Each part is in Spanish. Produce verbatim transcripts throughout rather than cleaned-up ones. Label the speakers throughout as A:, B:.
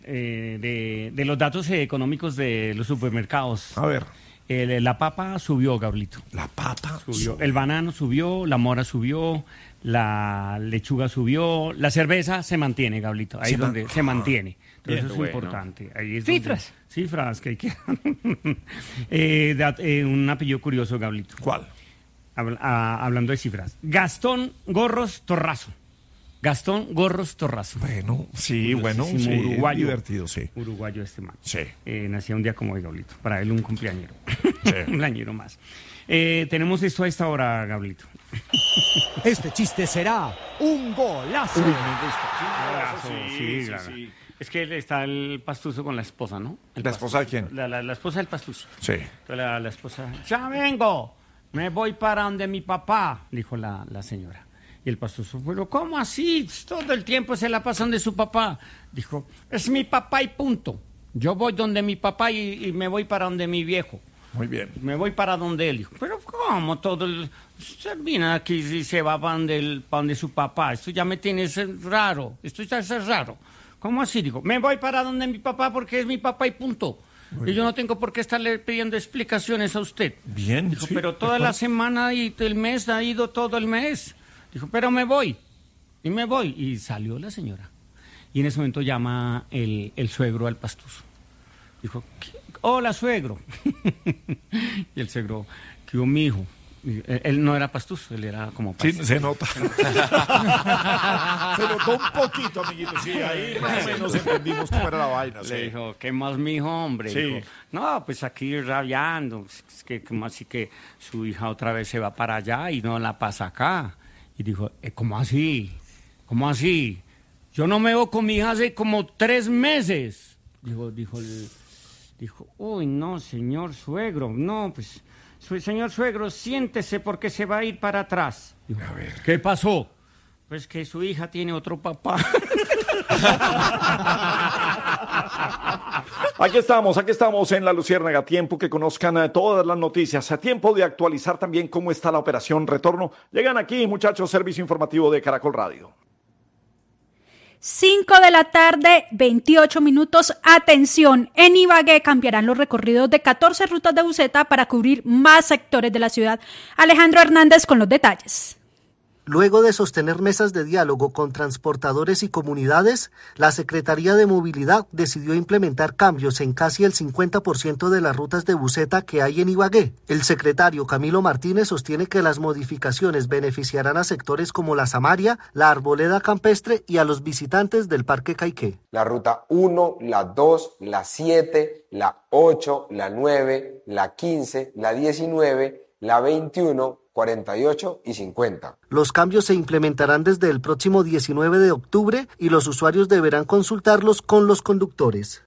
A: Eh, de, de los datos económicos de los supermercados.
B: A ver.
A: Eh, la papa subió, Gablito.
B: La papa
A: subió. El banano subió, la mora subió, la lechuga subió, la cerveza se mantiene, Gablito. Ahí es donde se mantiene. Entonces bien, eso es bueno. Importante. Ahí es
C: cifras.
A: Donde, cifras que hay que... eh, dat, eh, un apellido curioso, Gablito.
B: ¿Cuál?
A: Habla, a, hablando de cifras. Gastón Gorros Torrazo. Gastón Gorros Torrazo.
B: Bueno, sí, bueno, sí,
A: uruguayo,
B: divertido, sí.
A: Uruguayo este man.
B: Sí.
A: Eh, nacía un día como hoy, Gablito. Para él un cumpleañero. Sí. Un cumpleañero más. Eh, tenemos esto a esta hora, Gablito.
C: Este chiste será un golazo.
A: Uy, me gusta. Sí, golazo. Sí, sí, sí, claro. Sí. Es que está el pastuso con la esposa, ¿no? El
B: ¿La esposa de quién?
A: La, la, la esposa del pastuso.
B: Sí.
A: Entonces la, la esposa, ya vengo, me voy para donde mi papá, dijo la, la señora. Y el pastuso, pero ¿cómo así? Todo el tiempo se la pasan de su papá. Dijo, es mi papá y punto. Yo voy donde mi papá y, y me voy para donde mi viejo.
B: Muy bien.
A: Me voy para donde él. Dijo, pero ¿cómo todo el... Usted viene aquí y se va para donde, el, para donde su papá. Esto ya me tiene raro. Esto ya es raro. ¿Cómo así? Dijo, me voy para donde mi papá porque es mi papá y punto. Muy y yo no tengo por qué estarle pidiendo explicaciones a usted.
B: Bien.
A: Dijo,
B: sí,
A: pero toda la semana y el mes ha ido todo el mes. Dijo, pero me voy, y me voy. Y salió la señora. Y en ese momento llama el, el suegro al pastuso. Dijo, hola, suegro. Y el suegro, ¿qué hubo, mi hijo? Él, él no era pastuso, él era como pastuso.
B: Sí, se nota. Se notó un poquito, amiguito. Sí, ahí más o menos entendimos cómo era la vaina.
A: Le
B: sí.
A: dijo, ¿qué más, mi hijo, hombre?
B: Sí.
A: Dijo, no, pues aquí rabiando. Es que, como así que su hija otra vez se va para allá y no la pasa acá. Y dijo, eh, ¿cómo así? ¿Cómo así? Yo no me veo con mi hija hace como tres meses. Dijo, dijo, el, dijo, uy, no, señor suegro, no, pues, su, señor suegro, siéntese porque se va a ir para atrás. Dijo,
B: a ver.
A: ¿Qué pasó? Pues que su hija tiene otro papá.
B: Aquí estamos, aquí estamos en La Luciérnaga. Tiempo que conozcan eh, todas las noticias. A tiempo de actualizar también cómo está la operación Retorno. Llegan aquí, muchachos, servicio informativo de Caracol Radio.
D: cinco de la tarde, veintiocho minutos. Atención, en Ibagué cambiarán los recorridos de catorce rutas de buseta para cubrir más sectores de la ciudad. Alejandro Hernández con los detalles.
E: Luego de sostener mesas de diálogo con transportadores y comunidades, la Secretaría de Movilidad decidió implementar cambios en casi el cincuenta por ciento de las rutas de buseta que hay en Ibagué. El secretario Camilo Martínez sostiene que las modificaciones beneficiarán a sectores como la Samaria, la Arboleda Campestre y a los visitantes del Parque Caiqué.
F: La ruta uno, la dos, la siete, la ocho, la nueve, la quince, la diecinueve, la veintiuno, cuarenta y ocho y cincuenta.
E: Los cambios se implementarán desde el próximo diecinueve de octubre y los usuarios deberán consultarlos con los conductores.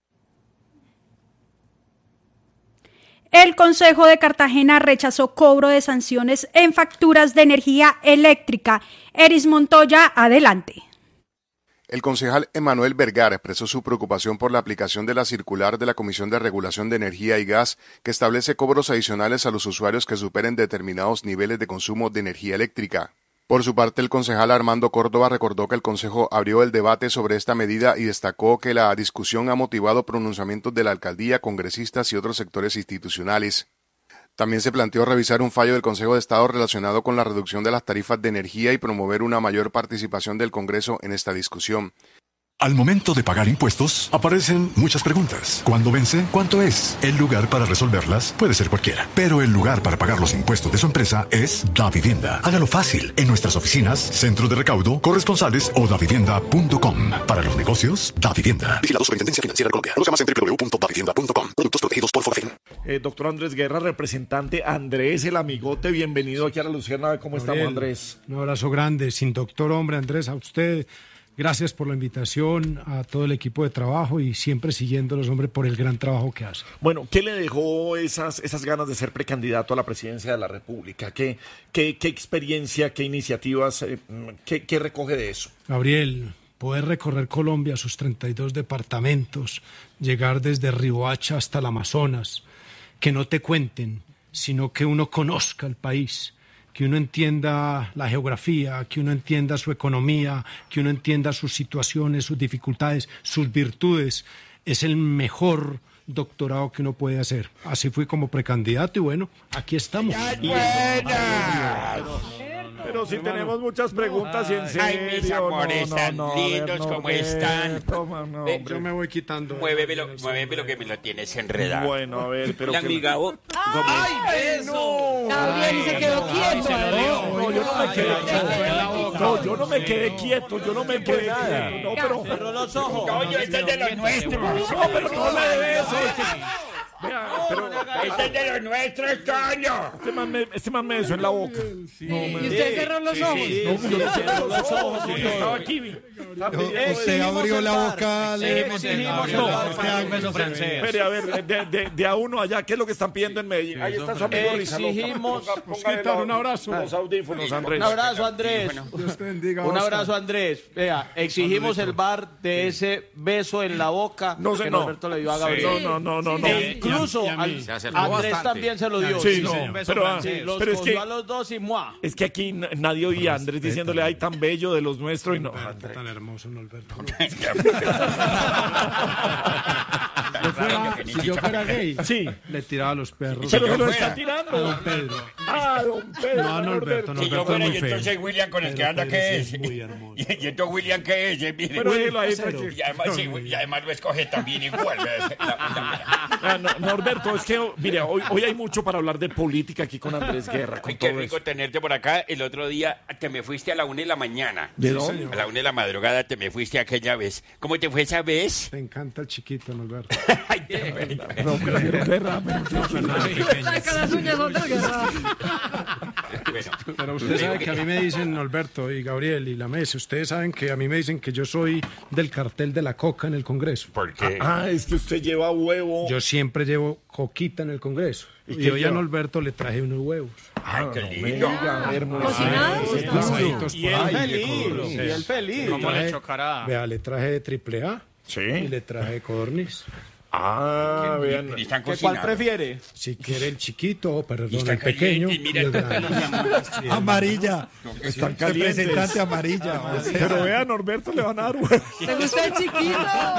D: El Consejo de Cartagena rechazó cobro de sanciones en facturas de energía eléctrica. Eris Montoya, adelante.
G: El concejal Emanuel Vergara expresó su preocupación por la aplicación de la circular de la Comisión de Regulación de Energía y Gas que establece cobros adicionales a los usuarios que superen determinados niveles de consumo de energía eléctrica. Por su parte, el concejal Armando Córdoba recordó que el Consejo abrió el debate sobre esta medida y destacó que la discusión ha motivado pronunciamientos de la alcaldía, congresistas y otros sectores institucionales. También se planteó revisar un fallo del Consejo de Estado relacionado con la reducción de las tarifas de energía y promover una mayor participación del Congreso en esta discusión.
H: Al momento de pagar impuestos, aparecen muchas preguntas. ¿Cuándo vence? ¿Cuánto es? El lugar para resolverlas puede ser cualquiera, pero el lugar para pagar los impuestos de su empresa es Davivienda. Hágalo fácil en nuestras oficinas, centros de recaudo, corresponsales o davivienda punto com. Para los negocios, Davivienda. Vigilado Superintendencia Financiera de Colombia. Conozca más en doble u doble u doble u punto davivienda punto com. Productos protegidos por Forfin.
B: Eh, doctor Andrés Guerra, representante Andrés, el amigote, bienvenido aquí a La Luciérnaga. ¿Cómo
I: Gabriel,
B: estamos, Andrés?
I: Un abrazo grande, sin doctor, hombre, Andrés, a usted. Gracias por la invitación, a todo el equipo de trabajo y siempre siguiéndolos, hombre, por el gran trabajo que hacen.
B: Bueno, ¿qué le dejó esas, esas ganas de ser precandidato a la presidencia de la República? ¿Qué, qué, qué experiencia, qué iniciativas, eh, qué, qué recoge de eso?
I: Gabriel, poder recorrer Colombia, sus treinta y dos departamentos, llegar desde Riohacha hasta el Amazonas, que no te cuenten, sino que uno conozca el país, que uno entienda la geografía, que uno entienda su economía, que uno entienda sus situaciones, sus dificultades, sus virtudes. Es el mejor doctorado que uno puede hacer. Así fui como precandidato y bueno, aquí estamos.
B: Pero si tenemos muchas preguntas y en serio.
J: Ay, mis amores
B: no,
J: tan
B: no, no,
J: lindos,
B: a ver, no,
J: ¿cómo
B: ve,
J: están?
B: toma, no,
J: Ve,
B: hombre.
I: Yo me voy quitando.
J: Muévemelo, muévemelo que me lo tienes enredado.
B: Bueno, a ver, pero
J: La
B: que-
J: amiga, vos-
B: ¡Ay, no!
K: Gabriel, y se quedó quieto.
B: No, no, yo no me quedé quieto. No, yo no me quedé quieto, yo no me quedé quieto. No, pero...
K: Cerró los ojos.
J: Coño, este es de los nuestros.
B: No, pero no le debe eso. es que- Vea, pero...
J: Este es de los nuestros, coño.
B: Este man me, este man me besó en la boca. No,
K: ¿Y
B: me...
K: usted cerró los ojos?
B: No, yo no cerré los ojos. sí, yo estaba aquí. vi.
I: Usted abrió la boca.
K: Exigimos el
B: No,
K: bar para un beso francés.
B: Espere, a ver, de, de, de a uno allá, ¿qué es lo que están pidiendo en Medellín? Ahí está su amigo Risa Loca.
K: Exigimos-
B: Ponga- póngale
I: Quitar
B: la-
I: un abrazo.
B: Los audífonos, Andrés.
K: Un abrazo, Andrés.
I: Dios te bendiga,
K: Un
I: Oscar.
K: abrazo, Andrés. Vea, exigimos el bar de ese beso en la boca
B: No sé,
K: que
B: no.
K: Norberto le dio a Gabriel.
B: No, no, no, no, no.
K: E incluso
I: Y a mí.
K: al-
I: Se
J: acercó
K: Andrés
J: bastante.
K: también se lo dio.
B: Sí,
K: Sí,
B: no,
K: sí.
B: pero, ah,
K: Sí, los
B: pero es
K: cogió
B: que-
K: a los dos y ¡mua!
B: Es que aquí n- nadie oía a Andrés diciéndole, ay, tan bello de los nuestros y no.
I: Norberto, tan hermoso, Norberto.
J: Tan raro que ni
I: Si yo fuera gay,
B: Sí,
I: le tiraba a los perros.
B: pero
J: yo
B: se lo
J: fuera.
B: está
I: A
B: tirando.
I: don Pedro.
B: Ah, don Pedro.
I: No, a Norberto,
J: Si yo
I: Norberto
J: fuera
I: es
J: y
I: muy feo.
J: entonces William con el que anda,
I: Pedro
J: ¿qué
I: sí
J: es?
I: es muy hermoso.
J: Y, y entonces William, ¿qué es? Eh, mire.
B: Pero déjelo ahí,
I: Cero.
B: tranquilo.
J: Y además, sí, y además lo escoge también igual. ¿verdad? La- la-
B: Ah, no, Norberto, es que, mire, hoy, hoy hay mucho para hablar de política aquí con Andrés Guerra. Con
J: Ay, qué
B: todo
J: rico
B: eso.
J: tenerte por acá. El otro día te me fuiste a la una de la mañana.
B: ¿De dónde?
J: A la una de la madrugada te me fuiste aquella vez. ¿Cómo te fue esa vez?
I: Te encanta el chiquito, Norberto.
J: Ay, qué bueno.
B: No, pero Andrés Guerra, pero-
K: Saca las uñas, otra guerra.
J: Bueno,
I: Pero usted sabe que a mí me dicen, Norberto y Gabriel y la mesa, ustedes saben que a mí me dicen que yo soy del cartel de la coca en el Congreso.
J: ¿por qué?
B: Ah, es que usted lleva huevo.
I: Yo siempre llevo coquita en el Congreso.
B: ¿Y
I: Y,
B: qué
I: hoy a
B: lleva?
I: Norberto le traje unos huevos.
J: Ay, qué
B: No me
J: lindo.
B: diga, hermoso.
K: ¿Cocinados?
B: Ay,
I: Pasaditos
K: Y
I: por
K: él
I: ahí.
K: feliz. Y él feliz.
I: Le traje- Vea, le traje de triple A y
B: Sí.
I: le traje de codorniz.
B: Ah, vean.
J: Y están
K: ¿Qué
J: cocinando.
K: cuál prefiere?
I: Si quiere el chiquito,
J: Y
I: perdón,
J: está
I: el pequeño.
J: caliente, y mira
I: y el
J: el
I: grande.
J: pequeño.
L: Amarilla.
B: Están calientes.
L: Representante amarilla.
B: Pero vea, a Norberto le van a dar huevo.
K: ¿Te gusta el chiquito?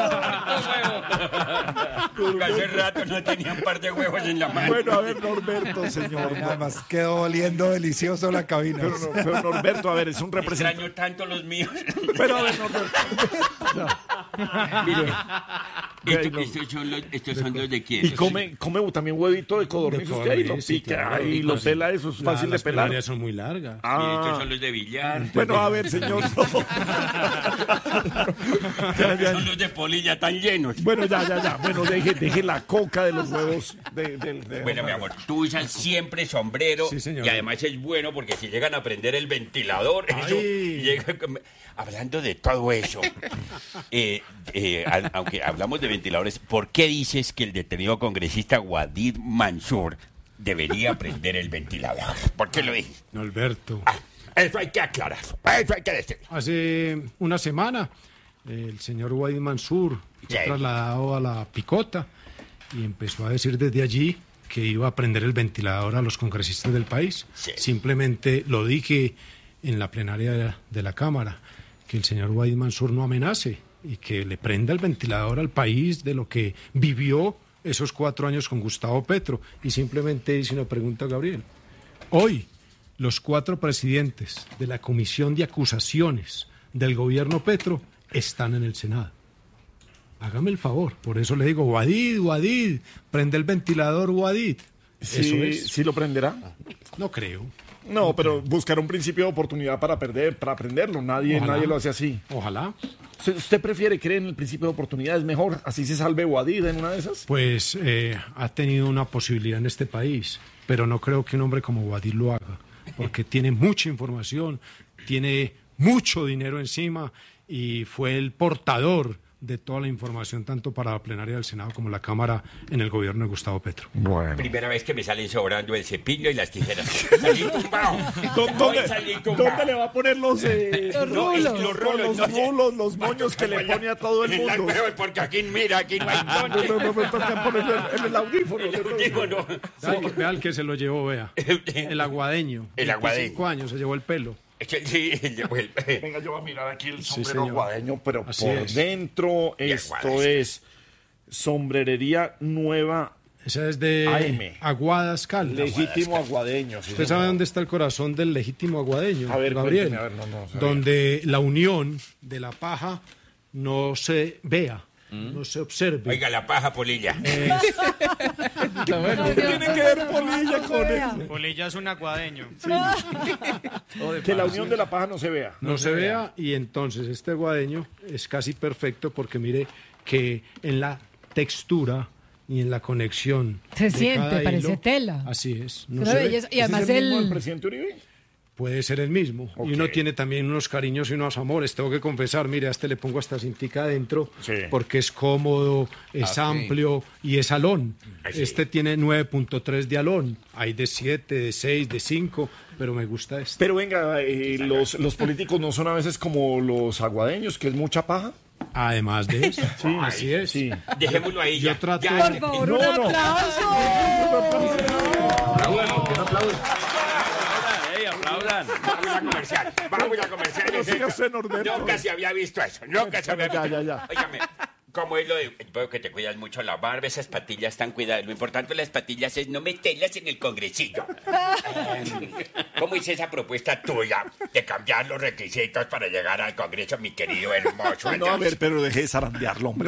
J: Porque hace rato no tenía un par de huevos en la mano.
B: Bueno, a ver, Norberto, señor.
L: Nada más quedó oliendo delicioso la cabina.
B: Pero, no, pero Norberto, a ver, es un representante.
J: Extraño tanto los míos.
B: Pero a ver, Norberto.
J: Mire,
B: Ve,
J: esto-
B: no.
J: estos son los, estos son los de quién.
B: Y come, come también huevito de codorniz.
I: De
B: Usted ahí lo
I: codorniz, sí,
B: pica
I: claro.
B: y lo pela, eso es fácil de
I: Las
B: pelar.
I: primarias son muy largas.
J: Mire, estos
B: Ah,
J: son los de billar.
B: bueno, a ver, señor. Ya, ya.
J: Son los de polilla tan llenos.
B: Bueno, ya, ya, ya. Bueno, deje, deje la coca de los huevos. De, de- de-
J: Bueno, mi amor, tú usas siempre sombrero.
I: Sí, señor.
J: Y además es bueno porque si llegan a prender el ventilador, eso
I: Ay.
J: llega con- hablando de todo eso. eh, eh, al- aunque hablamos de ventiladores, ¿por qué dices que el detenido congresista Wadid Mansur debería prender el ventilador? ¿Por qué lo dices?
I: Norberto.
J: Eso hay que aclarar. Eso hay que decir.
I: Hace una semana, el señor Wadid Mansur fue
J: Sí.
I: trasladado a la picota y empezó a decir desde allí que iba a prender el ventilador a los congresistas del país.
J: Sí.
I: Simplemente lo dije en la plenaria de la, de la Cámara, que el señor Wadid Mansur no amenace y que le prenda el ventilador al país de lo que vivió esos cuatro años con Gustavo Petro. Y simplemente hice una pregunta a Gabriel. Hoy, los cuatro presidentes de la Comisión de Acusaciones del gobierno Petro están en el Senado. Hágame el favor, por eso le digo, Wadid, Wadid, prende el ventilador, Wadid. Eso
B: Sí,
I: es.
B: ¿sí lo prenderá?
I: No creo.
B: No, pero buscar un principio de oportunidad para perder, para aprenderlo. Nadie,
I: Ojalá.
B: nadie lo hace así.
I: Ojalá.
B: ¿Usted- ¿Usted prefiere creer en el principio de oportunidad? ¿Es mejor? ¿Así se salve Wadid en una de esas?
I: Pues eh, ha tenido una posibilidad en este país, pero no creo que un hombre como Wadid lo haga, porque tiene mucha información, tiene mucho dinero encima y fue el portador de toda la información, tanto para la plenaria del Senado como la Cámara en el gobierno de Gustavo Petro.
B: Bueno.
J: Primera vez que me salen sobrando el cepillo y las tijeras. Salí tumbado.
B: ¿Dónde,
J: salí tumbado.
B: ¿Dónde le va a poner los, eh,
J: Los
B: no,
J: rulos.
B: es-
J: Los rulos,
B: los,
J: no sé.
B: rulos, los moños que le pone a todo el
J: En la-
B: mundo?
J: pero porque aquí, mira, aquí no hay
B: No,
J: dónde.
B: no, no, me toca ponerle el, el audífono.
J: El audífono.
I: Vea que- vea el que se lo llevó, vea. El aguadeño.
J: El aguadeño.
I: veinticinco años, se llevó el pelo.
J: Sí, el- el-
B: Venga, yo voy a mirar aquí el
I: Sí,
B: sombrero
I: señor.
B: aguadeño, pero
I: Así
B: por
I: es.
B: dentro
J: Y
B: esto
J: aguadeño.
B: es sombrerería nueva,
I: Esa es de
B: A M.
I: Aguadas Caldas.
B: legítimo aguadeño. sí,
I: ¿Usted
B: señor.
I: sabe dónde está el corazón del legítimo aguadeño,
B: A ver,
I: Gabriel?
B: cuénteme, a ver, no, no sabía.
I: Donde la unión de la paja no se vea, no se observe.
J: Oiga, la paja, Polilla.
I: Es-
B: ¿Qué tiene que ver Polilla con él?
M: Polilla es un aguadeño.
B: Que la unión de la paja no se vea.
I: no se vea, y entonces este aguadeño es casi perfecto porque mire que en la textura y en la conexión
N: Se
I: de
N: siente,
I: cada
N: parece
I: hilo,
N: tela.
I: así es. No
N: Una
I: se ve.
N: belleza. Y
B: ¿Ese
N: además
B: es el mismo del
N: el...
B: presidente Uribe?
I: Puede ser el mismo.
B: Ok.
I: Y uno tiene también unos cariños y unos amores. Tengo que confesar, mire, a este le pongo hasta cintica adentro
B: Sí.
I: porque es cómodo, es
J: Ah,
I: amplio y es alón.
J: Ah, sí.
I: Este tiene nueve punto tres de alón. Hay de siete, de seis, de cinco, pero me gusta este.
B: Pero venga, eh, los, los políticos no son a veces como los aguadeños, que es mucha paja.
I: Además de eso, así es.
B: Sí.
J: Dejémoslo ahí.
I: Yo
J: ya,
I: trato
J: ya.
I: de-
N: Por favor,
B: No,
N: un
B: no.
N: aplauso.
A: Ey, aplaudan.
J: Vamos a comercial. Vamos a comercial.
B: No siga usted, Norberto.
J: Nunca se había visto eso. Nunca se había
B: Ya,
J: visto.
B: ya, ya.
J: Óigame, ¿cómo es lo de...? Veo que te cuidas mucho la barba, esas patillas están cuidadas. Lo importante de las patillas es no meterlas en el congresillo. ¿Cómo hice esa propuesta tuya de cambiar los requisitos para llegar al Congreso, mi querido hermoso?
B: No, a ver, pero deje de zarandearlo, hombre.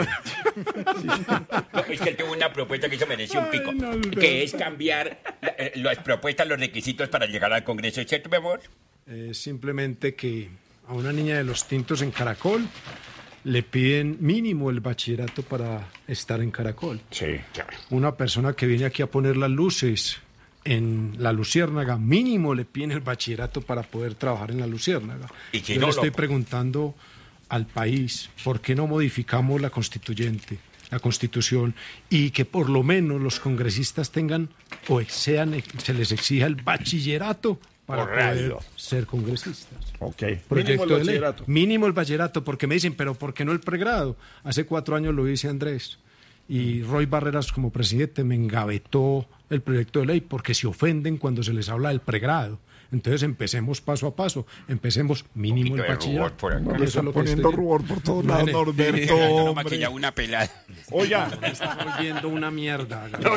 J: No, es que él tuvo una propuesta que eso merece un pico, que es cambiar eh, las propuestas, los requisitos para llegar al Congreso, ¿cierto, mi amor?
I: Es simplemente que a una niña de los tintos en Caracol le piden mínimo el bachillerato para estar en Caracol.
B: Sí.
I: Una persona que viene aquí a poner las luces en la Luciérnaga, mínimo le piden el bachillerato para poder trabajar en la Luciérnaga.
J: Y si
I: Yo
J: no
I: le estoy
J: lo-
I: preguntando al país, ¿por qué no modificamos la constituyente, la constitución, y que por lo menos los congresistas tengan o sean, se les exija el bachillerato para
J: Por
I: poder
J: radio.
I: ser congresistas?
B: Ok.
I: Proyecto
B: Mínimo el
I: de ley.
B: bachillerato.
I: Mínimo el bachillerato, porque me dicen, pero ¿por qué no el pregrado? Hace cuatro años lo hice Andrés. Y Roy Barreras, como presidente, me engavetó el proyecto de ley porque se ofenden cuando se les habla del pregrado. Entonces empecemos paso a paso, empecemos mínimo el
J: poquito de
I: bachillerato.
J: rubor por acá.
B: No,
I: Eso
B: le
I: es
B: están
I: lo que
B: poniendo
I: estoy-
B: rubor por todos lados,
I: Mire,
B: Norberto,
J: No
B: hombre.
J: maquilla una pelada.
B: Oiga,
I: Me está volviendo una mierda.
J: No, no,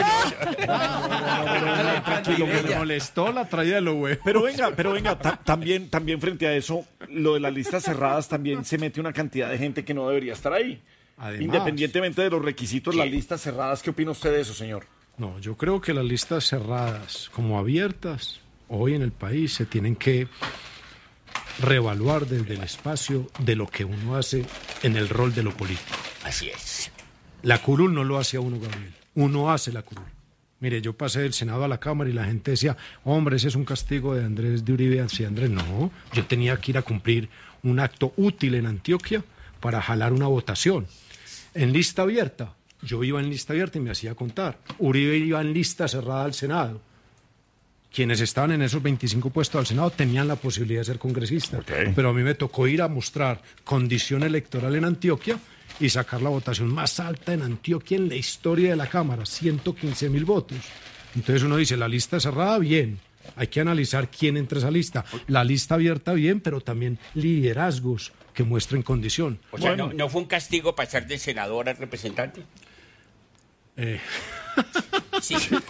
I: Tranquilo, me molestó la traída de lo güey.
B: pero venga, pero venga, ta- también, también frente a eso, lo de las listas cerradas también se mete una cantidad de gente que no debería estar ahí.
I: Además-
B: Independientemente de los requisitos, las listas cerradas, ¿qué opina usted de eso, señor?
I: No, yo creo que las listas cerradas como abiertas hoy en el país se tienen que reevaluar desde el espacio de lo que uno hace en el rol de lo político.
J: Así es.
I: La curul no lo hace a uno, Gabriel. Uno hace la curul. Mire, yo pasé del Senado a la Cámara y la gente decía, hombre, ese es un castigo de Andrés de Uribe hacia Andrés. No, yo tenía que ir a cumplir un acto útil en Antioquia para jalar una votación. En lista abierta, yo iba en lista abierta y me hacía contar. Uribe iba en lista cerrada al Senado. Quienes estaban en esos veinticinco puestos al Senado tenían la posibilidad de ser congresistas. Pero a mí me tocó ir a mostrar condición electoral en Antioquia y sacar la votación más alta en Antioquia en la historia de la Cámara, ciento quince mil votos. Entonces uno dice, la lista cerrada, bien. Hay que analizar quién entra a esa lista. La lista abierta, bien, pero también liderazgos que muestren condición.
J: O sea, ¿no, ¿no fue un castigo pasar de senador a representante?
I: Eh,
J: Sí. Yo,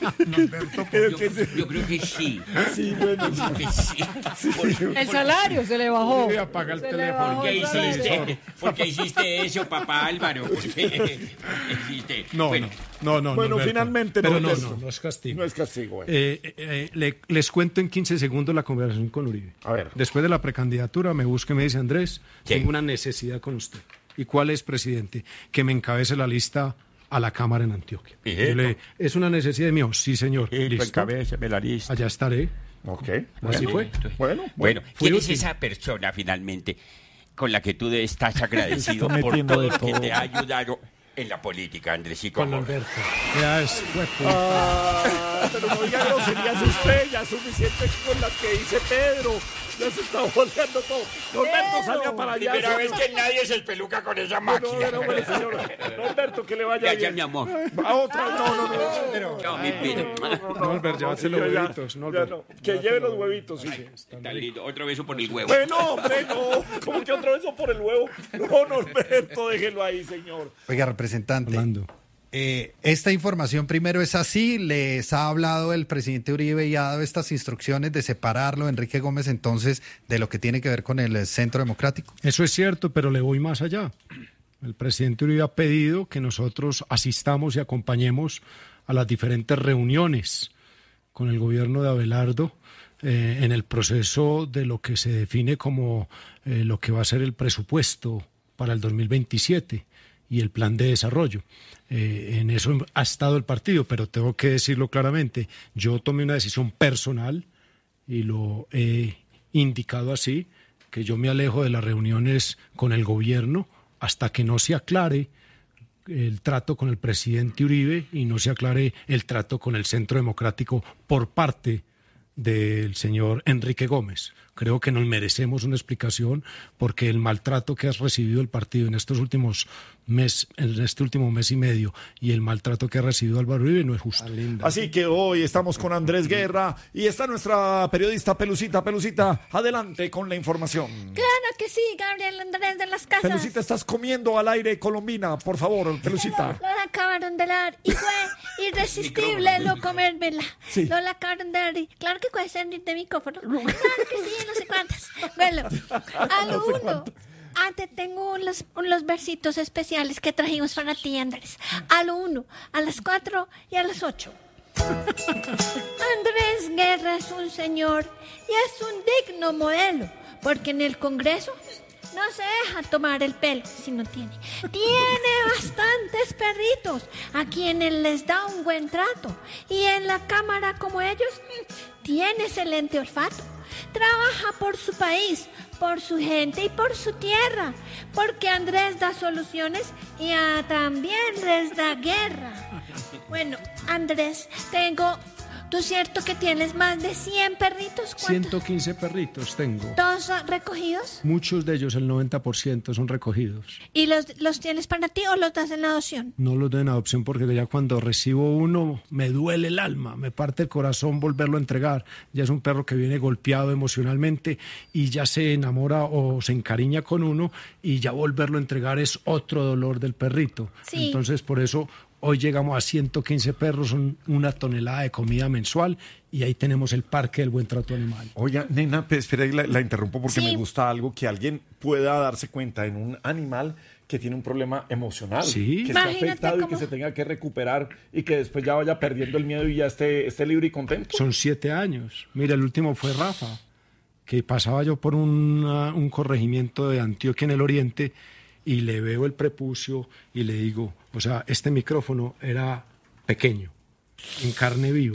J: yo creo que sí.
B: Sí, bueno,
J: Yo creo que sí. Por-
N: El salario se le bajó.
I: Uribe apaga el
N: Se le
I: teléfono.
N: bajó
J: ¿Por qué
N: el salario.
J: hiciste? ¿Por qué hiciste eso, papá Álvaro? ¿Por qué hiciste?
I: no,
J: Bueno,
I: no, no, no.
B: Bueno,
I: Norberto.
B: finalmente,
I: Pero no,
B: Norberto.
I: no, no es castigo.
B: no es castigo, güey.
I: Eh, eh, eh, le- les cuento en quince segundos la conversación con Uribe.
B: A ver.
I: Después de la precandidatura me busca y me dice, Andrés,
J: Sí.
I: tengo una necesidad con usted. ¿Y cuál es, presidente? Que me encabece la lista a la Cámara en Antioquia.
J: ¿Y
I: Yo le- ¿Es una necesidad mío? Sí, señor. ¿Listo?
J: encabéceme la lista.
I: Allá estaré.
B: Ok.
I: Así
B: Bueno.
I: fue.
B: Bueno,
J: Bueno,
I: Fui
J: ¿quién es
I: útil.
J: esa persona finalmente con la que tú estás agradecido
B: Está
J: por
B: metiendo
J: todo
B: de
J: lo que
B: todo.
J: te ha ayudado en la política, Andresito.
I: Con Alberto. Ya es,
B: Ah, pero no diga groserías usted, ya es suficiente con las que dice Pedro. Ya se está volteando todo. Norberto, salga para allá.
J: Primera vez que nadie se espeluca con esa máquina.
B: No, no, no, señor. Norberto, que le vaya
J: Ya, ya,
B: bien.
J: mi amor.
B: A otra, no, no, no. Pero,
J: Chao, mi vida.
I: No, Albert, llévate los
B: ya, ya,
I: huevitos. No,
B: ya
I: Albert.
B: no. Que lleve los huevitos, sí.
J: Está lindo. Otro beso por el huevo.
B: Bueno, hombre, no. ¿Cómo que otro beso por el huevo? No, Norberto, déjelo ahí, señor.
L: Oiga, representante.
I: Orlando.
L: Eh, esta información primero es así, les ha hablado el presidente Uribe y ha dado estas instrucciones de separarlo, Enrique Gómez, entonces, de lo que tiene que ver con el Centro Democrático.
I: Eso es cierto, pero le voy más allá. El presidente Uribe ha pedido que nosotros asistamos y acompañemos a las diferentes reuniones con el gobierno de Abelardo eh, en el proceso de lo que se define como eh, lo que va a ser el presupuesto para el dos mil veintisiete y el plan de desarrollo. Eh, en eso ha estado el partido, pero tengo que decirlo claramente, yo tomé una decisión personal y lo he indicado así, que yo me alejo de las reuniones con el gobierno hasta que no se aclare el trato con el presidente Uribe y no se aclare el trato con el Centro Democrático por parte del señor Enrique Gómez. Creo que nos merecemos una explicación porque el maltrato que ha recibido el partido en estos últimos mes, en este último mes y medio y el maltrato que ha recibido Álvaro Uribe no es justo.
B: Así que hoy estamos con Andrés Guerra y está nuestra periodista Pelucita. Pelucita, adelante con la información.
M: Claro que sí, Gabriel Andrés de las Casas.
B: Pelucita, estás comiendo al aire Colombina, por favor, Pelucita.
M: Lo, lo acabaron de dar y fue irresistible no comérmela.
B: Sí.
M: Lo acabaron de dar y claro que puede ser de micrófono. Claro que sí, no sé cuántas. Bueno, al uno. Ah, te tengo unos, unos versitos especiales que trajimos para ti, Andrés. Al uno, a las cuatro y a las ocho. Andrés Guerra es un señor y es un digno modelo, porque en el Congreso no se deja tomar el pelo si no tiene. Tiene bastantes perritos a quienes les da un buen trato. Y en la Cámara, como ellos, tiene excelente olfato. Trabaja por su país, por su gente y por su tierra. Porque Andrés da soluciones y a, también les da guerra. Bueno, Andrés, tengo... ¿Tú cierto que tienes más de cien perritos? ¿Cuántos?
I: ciento quince perritos tengo.
M: ¿Todos recogidos?
I: Muchos de ellos, el noventa por ciento, son recogidos.
M: ¿Y los, los tienes para ti o los das en adopción?
I: No los doy en adopción porque ya cuando recibo uno me duele el alma, me parte el corazón volverlo a entregar. Ya es un perro que viene golpeado emocionalmente y ya se enamora o se encariña con uno y ya volverlo a entregar es otro dolor del perrito.
M: Sí.
I: Entonces por eso... Hoy llegamos a ciento quince perros, son una tonelada de comida mensual y ahí tenemos el Parque del Buen Trato Animal.
B: Oiga, nena, pues, espera, la, la interrumpo porque
M: Sí.
B: me gusta algo que alguien pueda darse cuenta en un animal que tiene un problema emocional,
I: Sí.
B: que está
M: Imagínate
B: afectado y
M: cómo-
B: que se tenga que recuperar y que después ya vaya perdiendo el miedo y ya esté, esté libre y contento.
I: Son siete años. Mira, el último fue Rafa, que pasaba yo por una- un corregimiento de Antioquia en el oriente y le veo el prepucio y le digo, o sea, este micrófono era pequeño, en carne viva.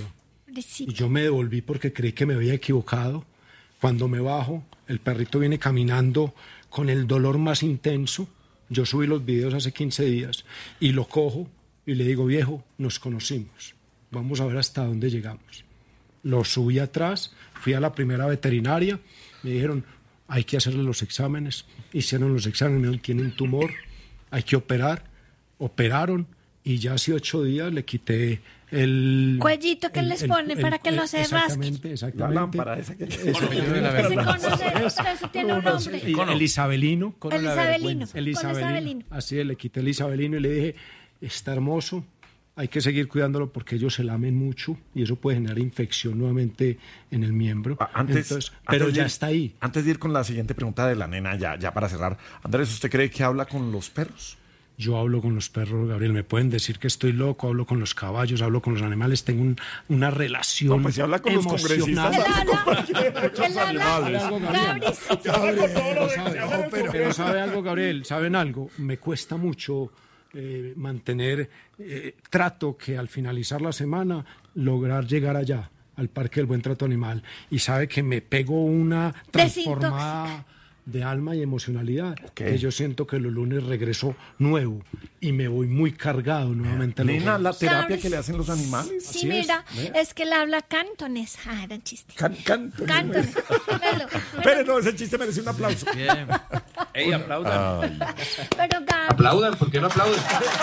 I: Y yo me devolví porque creí que me había equivocado. Cuando me bajo, el perrito viene caminando con el dolor más intenso. Yo subí los videos hace quince días y lo cojo y le digo, viejo, nos conocimos. Vamos a ver hasta dónde llegamos. Lo subí atrás, fui a la primera veterinaria, me dijeron, hay que hacerle los exámenes. Hicieron los exámenes, me dijeron, tiene un tumor, hay que operar. Operaron y ya hace ocho días le quité el...
M: Cuellito que
I: el-
M: les
I: el-
M: ponen
I: el-
M: para que
I: el-
M: no se
I: Exactamente,
M: rasquen.
I: exactamente.
B: La lámpara esa que-
I: Exactamente.
M: Se conoce, pero eso tiene un nombre.
I: Y el Isabelino.
M: El Isabelino,
I: El
M: con
I: Isabelino.
M: Isabelino.
I: Así es, le quité el Isabelino y le dije, está hermoso, hay que seguir cuidándolo porque ellos se lamen mucho y eso puede generar infección nuevamente en el miembro.
B: Antes,
I: Entonces, pero
B: antes
I: ya
B: de ir-
I: está ahí.
B: Antes de ir con la siguiente pregunta de la nena, ya, ya para cerrar. Andrés, ¿usted cree que habla con los perros?
I: Yo hablo con los perros, Gabriel, me pueden decir que estoy loco, hablo con los caballos, hablo con los animales, tengo un- una relación
B: No, pues si habla con los
I: emocional.
B: congresistas,
M: Él habla, él habla,
I: algo, Gabriel.
M: Gabriel.
I: Pero sabe, pero sabe algo, Gabriel, ¿saben algo? Me cuesta mucho eh, mantener eh, trato que al finalizar la semana lograr llegar allá, al Parque del Buen Trato Animal. Y sabe que me pego una transformada de alma y emocionalidad.
B: Okay.
I: Que yo siento que los lunes regreso nuevo y me voy muy cargado nuevamente. A
B: Nena, la terapia
M: ¿Sabes?
B: que le hacen los animales.
M: Sí,
I: Así es.
M: mira, es, es que él habla cantones. Ah, era un chiste.
B: Can, canto.
M: Cantones. Pero,
B: Pero no, ese chiste merece un aplauso.
K: Bien. Ey, aplaudan.
M: pero Gaby,
K: Aplaudan, ¿por qué no aplauden?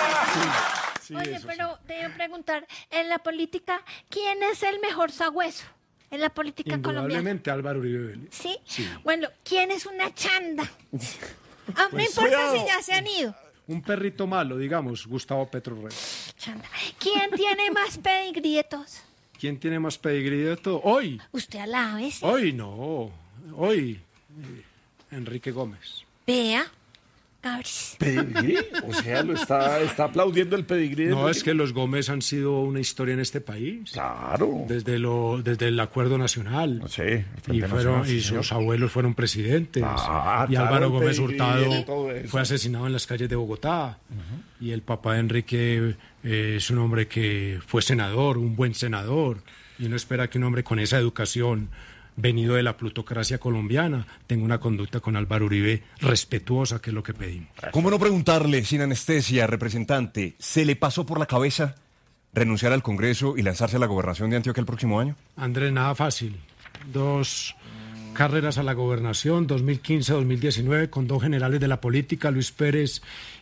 B: Sí,
M: oye,
B: eso
M: pero te iba a preguntar, en la política, ¿quién es el mejor sagüeso? En la política colombiana.
I: Indudablemente Álvaro Uribe Vélez.
M: ¿Sí?
I: Sí.
M: Bueno, ¿quién es una chanda? Ah, no
I: Pues,
M: importa
B: cuidado.
M: si ya se han ido.
I: Un perrito malo, digamos, Gustavo Petro Rey.
M: Chanda. ¿Quién tiene más pedigritos?
I: ¿Quién tiene más pedigrí de todo? Hoy,
M: Usted a la vez.
I: hoy no, hoy eh, Enrique Gómez.
M: Vea, Gabris.
B: ¿Pedigrí? O sea, lo está, está aplaudiendo el pedigrí. de
I: No,
B: Enrique.
I: es que los Gómez han sido una historia en este país.
B: Claro.
I: Desde, lo, desde el acuerdo nacional.
B: Sí, el Frente
I: y fueron,
B: Nacional, sí,
I: y
B: señor.
I: sus abuelos fueron presidentes.
B: Ah,
I: y
B: claro,
I: Álvaro
B: el
I: Gómez
B: pedigrí
I: Hurtado
B: y todo eso.
I: fue asesinado en las calles de Bogotá. Y el papá de Enrique eh, es un hombre que fue senador, un buen senador. Y uno espera que un hombre con esa educación, venido de la plutocracia colombiana, tenga una conducta con Álvaro Uribe respetuosa, que es lo que pedimos.
N: ¿Cómo no preguntarle, sin anestesia, representante, ¿se le pasó por la cabeza renunciar al Congreso y lanzarse a la gobernación de Antioquia el próximo año?
I: Andrés, nada fácil. Dos carreras a la gobernación, dos mil quince a dos mil diecinueve, con dos generales de la política, Luis Pérez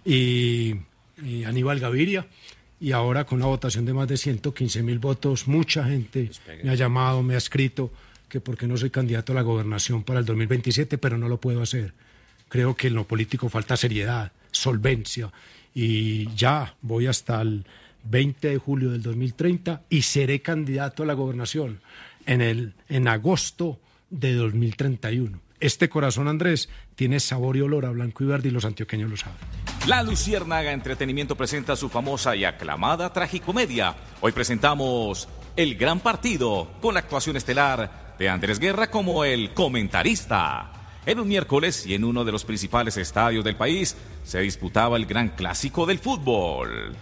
I: y, y Aníbal Gaviria. Y ahora con una votación de más de ciento quince mil votos, mucha gente me ha llamado, me ha escrito que por qué no soy candidato a la gobernación para el dos mil veintisiete, pero no lo puedo hacer. Creo que en lo político falta seriedad, solvencia, y ya voy hasta el veinte de julio del dos mil treinta y seré candidato a la gobernación en, el, en agosto de dos mil treinta y uno. Este corazón, Andrés, tiene sabor y olor a blanco y verde y los antioqueños lo saben.
O: La Luciérnaga Entretenimiento presenta su famosa y aclamada tragicomedia. Hoy presentamos El Gran Partido, con la actuación estelar de Andrés Guerra como el comentarista. En un miércoles y en uno de los principales estadios del país se disputaba el gran clásico del fútbol.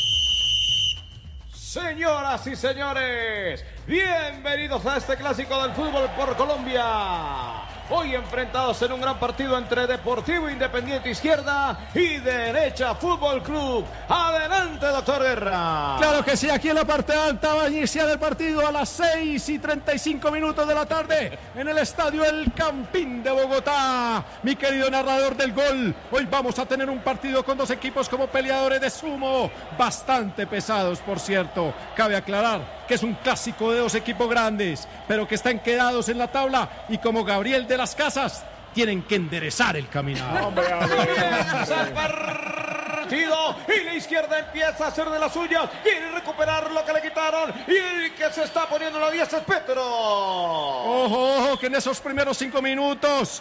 K: Señoras y señores, bienvenidos a este clásico del fútbol por Colombia. Hoy enfrentados en un gran partido entre Deportivo Independiente Izquierda y Derecha Fútbol Club. Adelante, doctor Guerra.
I: Claro que sí, aquí en la parte alta va a iniciar el partido a las seis y treinta y cinco minutos de la tarde en el estadio El Campín de Bogotá. Mi querido narrador del gol, hoy vamos a tener un partido con dos equipos como peleadores de sumo, bastante pesados, por cierto. Cabe aclarar que es un clásico de dos equipos grandes, pero que están quedados en la tabla y como Gabriel de las Casas tienen que enderezar el caminar.
K: Comienza el partido y la izquierda empieza a hacer de las suyas, quiere recuperar lo que le quitaron y el que se está poniendo la diez es Petro.
I: Ojo, ojo, que en esos primeros cinco minutos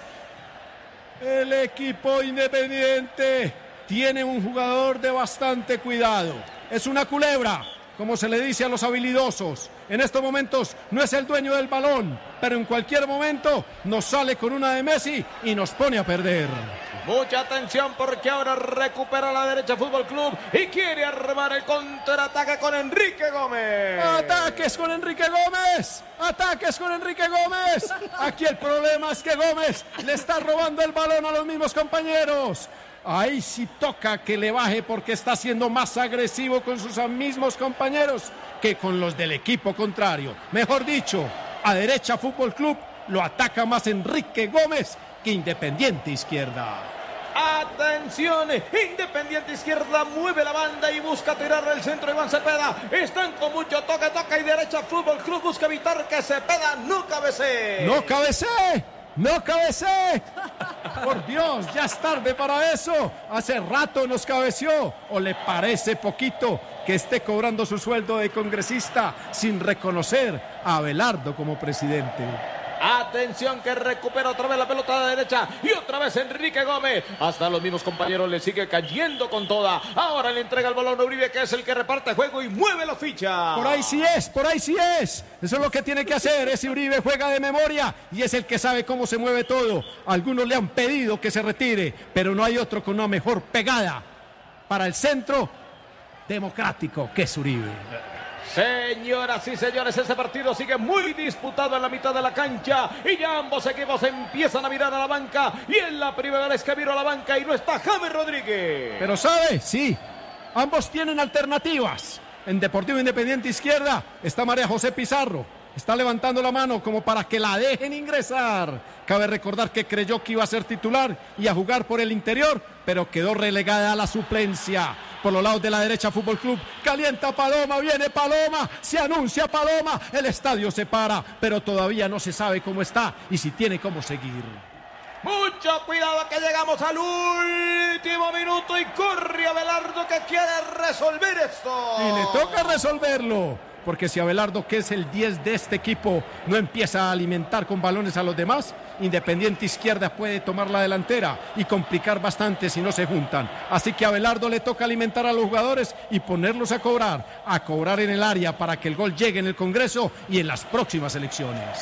I: el equipo Independiente tiene un jugador de bastante cuidado. Es una culebra, como se le dice a los habilidosos. En estos momentos no es el dueño del balón, pero en cualquier momento nos sale con una de Messi y nos pone a perder.
K: Mucha atención porque ahora recupera la Derecha Fútbol Club y quiere armar el contraataque con Enrique Gómez.
I: ¡Ataques con Enrique Gómez! ¡Ataques con Enrique Gómez! Aquí el problema es que Gómez le está robando el balón a los mismos compañeros. Ahí sí toca que le baje porque está siendo más agresivo con sus mismos compañeros que con los del equipo contrario. Mejor dicho, a Derecha Fútbol Club lo ataca más Enrique Gómez que Independiente Izquierda.
K: Atención, Independiente Izquierda mueve la banda y busca tirar el centro de Iván Cepeda. Están con mucho toque, toca y Derecha Fútbol Club busca evitar que Cepeda no cabecee.
I: ¡No cabecee! ¡No cabecee! Por Dios, ya es tarde para eso. Hace rato nos cabeció. ¿O le parece poquito que esté cobrando su sueldo de congresista sin reconocer a Abelardo como presidente?
K: Atención que recupera otra vez la pelota de derecha y otra vez Enrique Gómez. Hasta los mismos compañeros le sigue cayendo con toda. Ahora le entrega el balón a Uribe, que es el que reparte juego y mueve la ficha.
I: Por ahí sí es, por ahí sí es. Eso es lo que tiene que hacer. Ese Uribe juega de memoria y es el que sabe cómo se mueve todo. Algunos le han pedido que se retire, pero no hay otro con una mejor pegada para el centro democrático que es Uribe.
K: Señoras y señores, ese partido sigue muy disputado en la mitad de la cancha y ya ambos equipos empiezan a mirar a la banca y en la primera vez que miro a la banca y no está James Rodríguez.
P: Pero ¿sabe? Sí, ambos tienen alternativas. En Deportivo Independiente izquierda está María José Pizarro. Está levantando la mano como para que la dejen ingresar. Cabe recordar que creyó que iba a ser titular y a jugar por el interior, pero quedó relegada a la suplencia. Por los lados de la derecha, Fútbol Club calienta Paloma, viene Paloma, se anuncia Paloma, el estadio se para, pero todavía no se sabe cómo está y si tiene cómo seguir.
K: Mucho cuidado que llegamos al último minuto y corre Abelardo que quiere resolver esto.
P: Y le toca resolverlo, porque si Abelardo, que es el diez de este equipo, no empieza a alimentar con balones a los demás, Independiente izquierda puede tomar la delantera y complicar bastante si no se juntan. Así que a Abelardo le toca alimentar a los jugadores y ponerlos a cobrar, a cobrar en el área para que el gol llegue en el Congreso y en las próximas elecciones.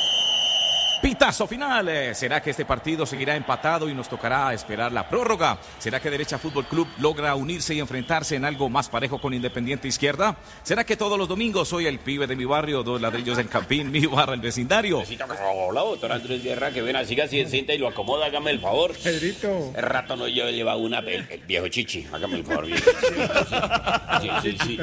O: Pitazo final. ¿Será que este partido seguirá empatado y nos tocará esperar la prórroga? ¿Será que Derecha Fútbol Club logra unirse y enfrentarse en algo más parejo con Independiente Izquierda? ¿Será que todos los domingos soy el pibe de mi barrio, dos ladrillos del Campín, mi barra, el vecindario?
J: Hola, doctor Andrés Guerra, que ven así, así en cinta y lo acomoda, hágame el favor.
P: Pedrito.
J: El rato no yo lleva una, el, el viejo chichi, hágame el favor. Viejo. Sí, sí, sí.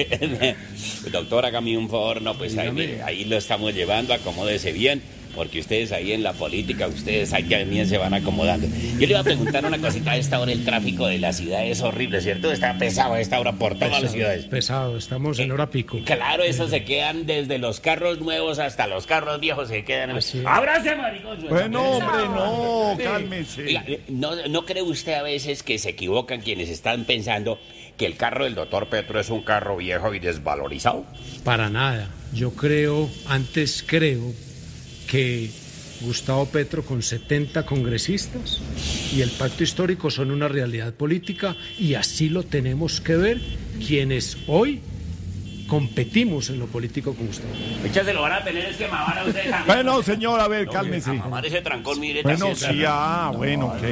J: sí. Doctor, hágame un favor, no, pues ahí, mire, ahí lo estamos llevando, acomódese bien. Porque ustedes ahí en la política, ustedes ahí también se van acomodando. Yo le iba a preguntar una cosita. A esta hora el tráfico de la ciudad es horrible, ¿cierto? Está pesado a esta hora por todas
P: pesado,
J: las ciudades.
P: Pesado, estamos en hora pico.
J: Claro, eso se quedan desde los carros nuevos hasta los carros viejos se quedan.
P: Así
J: ¡Ábrase, maricón!
B: Bueno, hombre, no, cálmese.
J: Oiga, ¿no, ¿no cree usted a veces que se equivocan quienes están pensando que el carro del doctor Petro es un carro viejo y desvalorizado?
I: Para nada. Yo creo, antes creo... que Gustavo Petro con setenta congresistas y el pacto histórico son una realidad política y así lo tenemos que ver quienes hoy competimos en lo político con Gustavo.
J: Muchas se lo van a tener es que mamar a ustedes.
B: Bueno, señor, a ver, no, cálmese.
J: Mamar ese trancón, mire.
B: Bueno, sí, ah, bueno, ok.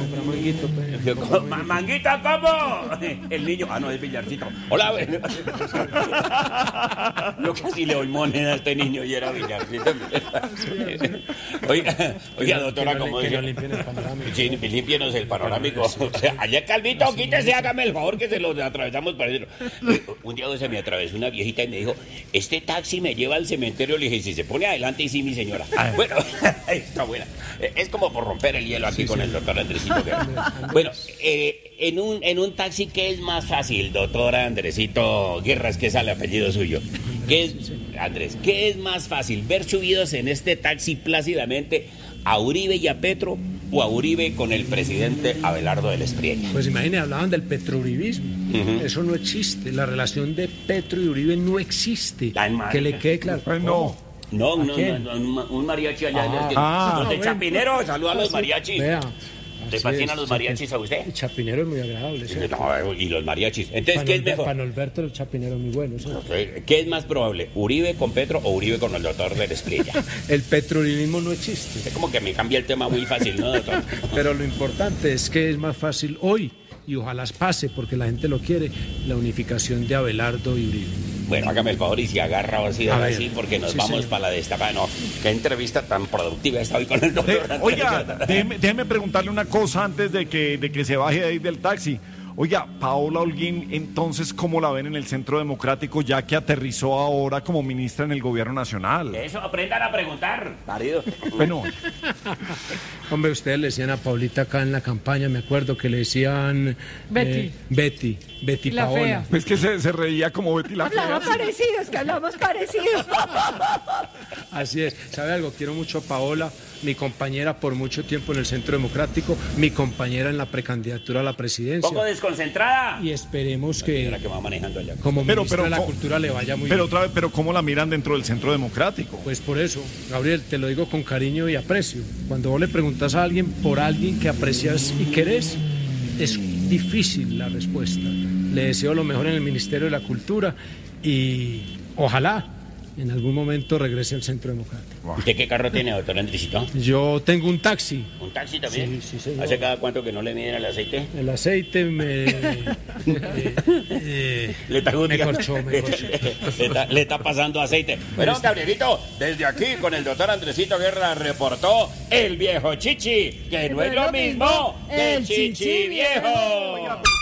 J: ¿Manguita cómo? El niño, ah, no, es Villarcito. Hola, bueno. Yo casi le doy moneda a este niño y era Villarcito. Oiga, oiga, doctora, como dice. Sí, límpienos el panorámico. Allá, Calvito, quítese, hágame el favor que se lo atravesamos para adentro. Un día se me atravesó una viejita y me dijo, este taxi me lleva al cementerio. Le dije, si se pone adelante, y sí, mi señora. Bueno, está buena. Es como por romper el hielo aquí sí, con sí. el doctor Andresito Guerra. Bueno, eh, en, un, en un taxi, ¿qué es más fácil, doctor Andresito Guerra? Es que es el apellido suyo. ¿Qué es, Andrés, qué es más fácil, ver subidos en este taxi plácidamente a Uribe y a Petro o a Uribe con el presidente Abelardo del Espriella?
I: Pues imagínate, hablaban del petrouribismo. Uh-huh. Eso no existe. La relación de Petro y Uribe no existe. Que le quede claro.
B: Pues no.
J: No, no, no, no, un mariachi allá. Ah, ah, los de Chapinero, saluda a los mariachis. Vea. ¿Le fascinan los mariachis a usted?
I: El Chapinero es muy agradable. ¿Sí?
J: No, y los mariachis. Entonces, ¿qué es mejor?
I: Para Norberto, el Chapinero es muy bueno. ¿Sí?
J: ¿Qué es más probable? ¿Uribe con Petro o Uribe con el doctor del Espriella?
I: El petrouribismo no existe.
J: Es como que me cambia el tema muy fácil, ¿no, doctor?
I: Pero lo importante es que es más fácil hoy, y ojalá pase, porque la gente lo quiere, la unificación de Abelardo y Uribe.
J: Bueno, hágame el favor y si agarra así, así porque nos sí, vamos señor. para la destapada. No, qué entrevista tan productiva está hoy con el doctor.
B: Eh, oiga, déjeme, déjeme preguntarle una cosa antes de que, de que se baje de ahí del taxi. Oiga, Paola Holguín, entonces, ¿cómo la ven en el Centro Democrático ya que aterrizó ahora como ministra en el Gobierno Nacional?
J: Eso, aprendan a preguntar, marido.
B: Bueno.
I: Hombre, ustedes le decían a Paulita acá en la campaña, me acuerdo que le decían...
Q: Betty.
I: Eh, Betty, Betty
Q: la
I: Paola.
Q: Fea.
B: Pues que se, se reía como Betty la Fea.
Q: Hablamos parecidos, que hablamos parecidos.
I: Así es. ¿Sabe algo? Quiero mucho a Paola, mi compañera por mucho tiempo en el Centro Democrático, mi compañera en la precandidatura a la presidencia.
J: Poco desconcentrada.
I: Y esperemos que,
J: la que va manejando allá.
I: como
B: pero,
I: ministra
B: pero,
I: de la
B: ¿cómo?
I: Cultura le vaya muy
B: pero
I: bien.
B: Otra vez, pero ¿cómo la miran dentro del Centro Democrático?
I: Pues por eso, Gabriel, te lo digo con cariño y aprecio. Cuando vos le preguntas a alguien por alguien que aprecias y querés, es difícil la respuesta. Le deseo lo mejor en el Ministerio de la Cultura y ojalá en algún momento regrese al Centro Democrático.
J: ¿Usted qué carro tiene, doctor Andresito?
I: Yo tengo un taxi.
J: ¿Un taxi también?
I: Sí, sí, señor.
J: ¿Hace cada cuánto que no le miden el aceite?
I: El aceite me... eh, eh,
J: le, está
I: me corchó, me corchó.
J: le, está, le está pasando aceite. Bueno, Gabrielito, desde aquí con el doctor Andresito Guerra reportó el viejo chichi, que no es lo mismo que el chichi viejo.